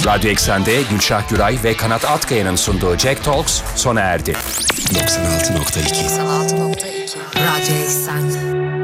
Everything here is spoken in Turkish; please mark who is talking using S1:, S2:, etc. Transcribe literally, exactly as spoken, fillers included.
S1: Radyo Eksen'de Gülşah Güray ve Kanat Atkaya'nın sunduğu Jack Talks sona erdi.
S2: doksan altı nokta iki
S3: doksan altı nokta iki Radyo Eksen.